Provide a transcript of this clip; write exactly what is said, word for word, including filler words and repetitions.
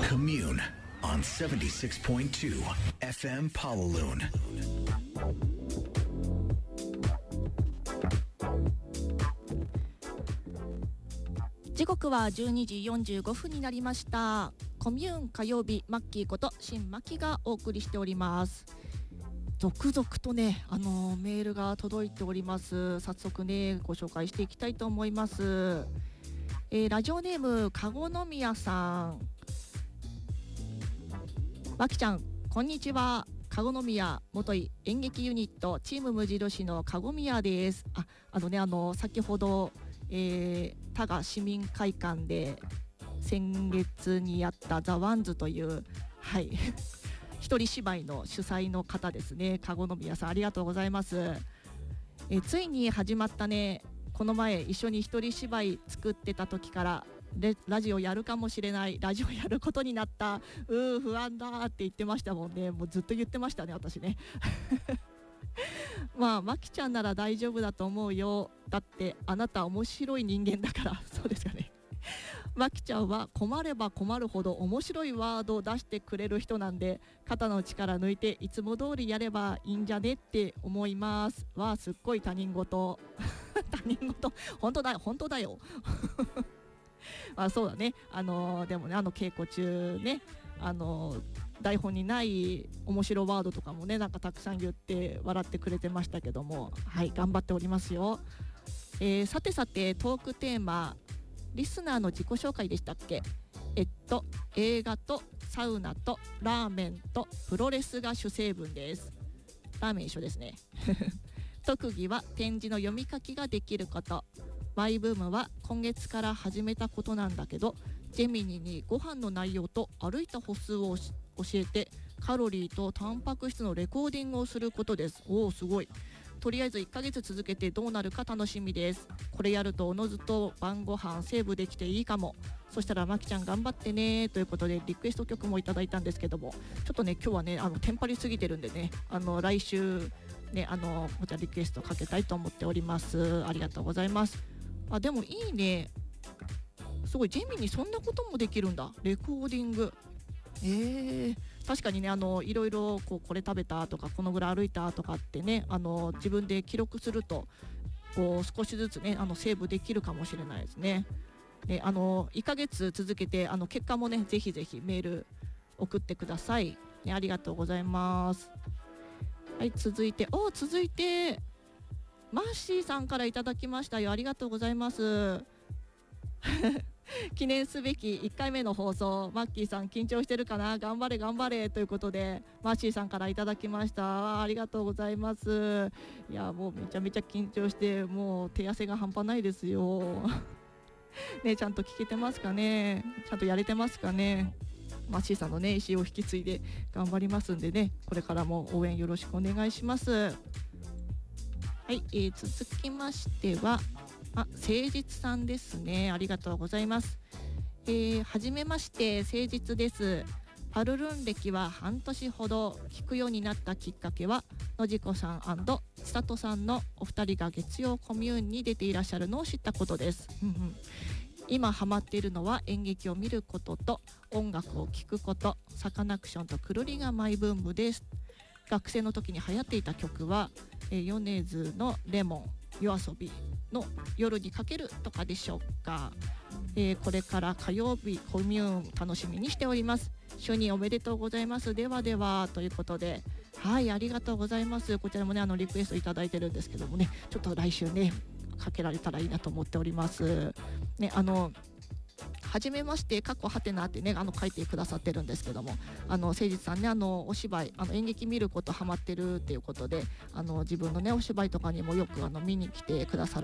Commune on seventy-six point two F M Pawaloon. 時刻はじゅうにじよんじゅうごふんになりました。コミューン火曜日、マッキーこと新マキがお送りしております。続々とね、あのメールが届いております。早速ね、ご紹介していきたいと思います。えー、ラジオネームかごのみやさん。マキちゃん、こんにちは。かごのみや元い演劇ユニットチーム無印のかごみやです。あ、あのね、あの先ほど、えー、多賀市民会館で先月にやったザワンズというはい一人芝居の主催の方ですね。かごのみやさん、ありがとうございます。えついに始まったね。この前一緒に一人芝居作ってた時からラジオやるかもしれない、ラジオやることになった、うー不安だって言ってましたもんね。もうずっと言ってましたね、私ねまあまきちゃんなら大丈夫だと思うよ。だってあなた面白い人間だから。そうですかね。まきちゃんは困れば困るほど面白いワードを出してくれる人なんで、肩の力抜いていつも通りやればいいんじゃねって思います。わあ、すっごい他人事他人事本当だよ本当だよあ、そうだね。あのー、でもね、あの稽古中ね、あのー、台本にない面白ワードとかもね、なんかたくさん言って笑ってくれてましたけども、はい頑張っておりますよ。えー、さてさてトークテーマ、リスナーの自己紹介でしたっけ。えっと映画とサウナとラーメンとプロレスが主成分です。ラーメン一緒ですね特技は展示の読み書きができること。マイブームは今月から始めたことなんだけど、ジェミニにご飯の内容と歩いた歩数を教えてカロリーとタンパク質のレコーディングをすることです。おお、すごい。とりあえずいっかげつ続けてどうなるか楽しみです。これやるとおのずと晩ご飯セーブできていいかも。そしたらまきちゃん頑張ってねということでリクエスト曲もいただいたんですけども、ちょっとね今日はねあのテンパりすぎてるんでね、あの来週ねあのこちらリクエストかけたいと思っております。ありがとうございます。あ、でもいいね、すごい。ジェミにそんなこともできるんだ、レコーディング。えー、確かにね、あのいろいろこうこれ食べたとかこのぐらい歩いたとかってね、あの自分で記録するとこう少しずつねあのセーブできるかもしれないですね。ね、あのいっかげつ続けてあの結果もねぜひぜひメール送ってください、ね、ありがとうございます。はい、続いてお続いてマッシーさんからいただきましたよ。ありがとうございます記念すべきいっかいめの放送、マッキーさん緊張してるかな、頑張れ頑張れということでマッシーさんからいただきました。 あ, ありがとうございます。いやもうめちゃめちゃ緊張してもう手汗が半端ないですよね、ちゃんと聞けてますかね、ちゃんとやれてますかね。マッシーさんのね意思を引き継いで頑張りますんでね、これからも応援よろしくお願いします。はい、えー、続きましてはあ、誠実さんですね。ありがとうございます。えー、はじめまして、誠実です。アルルン歴は半年ほど。聞くようになったきっかけはのじこさん千里さんのお二人が月曜コミューンに出ていらっしゃるのを知ったことです、うんうん、今ハマっているのは演劇を見ることと音楽を聴くこと。サカナクションとくるりがマイブームです。学生の時に流行っていた曲は、えー、米津のレモン、夜遊びの夜にかけるとかでしょうか。えー、これから火曜日コミューン楽しみにしております。主任おめでとうございます。ではではということで、はい、ありがとうございます。こちらもねあのリクエストいただいてるんですけどもね、ちょっと来週ねかけられたらいいなと思っておりますね。あのはじめまして過去はてなってねあの書いてくださってるんですけども、あの誠実さんねあのお芝居あの演劇見ることハマってるっていうことで、あの自分のねお芝居とかにもよくあの見に来てくださ